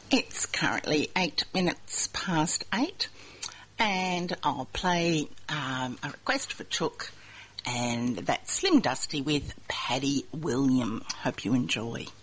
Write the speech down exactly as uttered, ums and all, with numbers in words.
It's currently eight minutes past eight, and I'll play um, a request for Chook, and that's Slim Dusty with Paddy William. Hope you enjoy.